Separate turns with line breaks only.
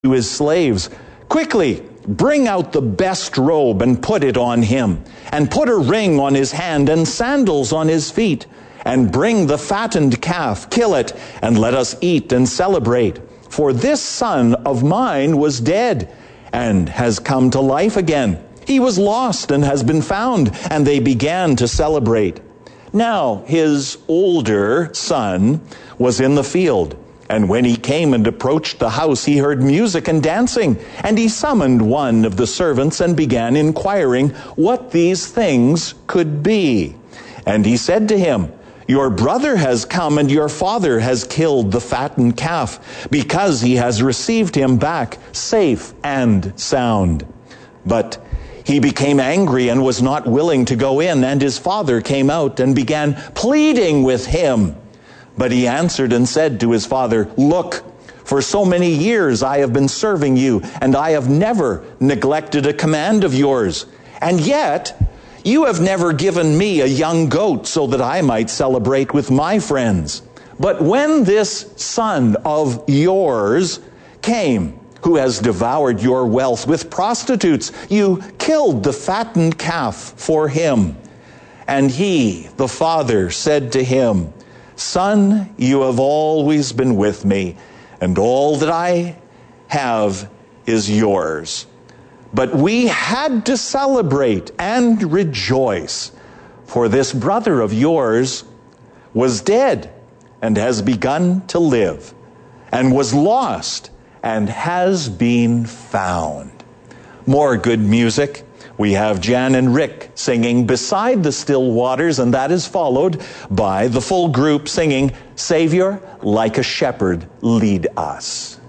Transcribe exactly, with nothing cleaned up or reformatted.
to his slaves, "Quickly, bring out the best robe and put it on him, and put a ring on his hand and sandals on his feet, and bring the fattened calf, kill it, and let us eat and celebrate. For this son of mine was dead and has come to life again. He was lost and has been found," and they began to celebrate. Now his older son was in the field. And when he came and approached the house, he heard music and dancing. And he summoned one of the servants and began inquiring what these things could be. And he said to him, "Your brother has come, and your father has killed the fattened calf, because he has received him back safe and sound." But he became angry and was not willing to go in. And his father came out and began pleading with him. But he answered and said to his father, "Look, for so many years I have been serving you, and I have never neglected a command of yours. And yet you have never given me a young goat so that I might celebrate with my friends. But when this son of yours came, who has devoured your wealth with prostitutes, you killed the fattened calf for him." And he, the father, said to him, "Son, you have always been with me, and all that I have is yours. But we had to celebrate and rejoice, for this brother of yours was dead and has begun to live, and was lost and has been found." More good music. We have Jan and Rick singing "Beside the Still Waters," and that is followed by the full group singing "Savior, like a shepherd, lead us."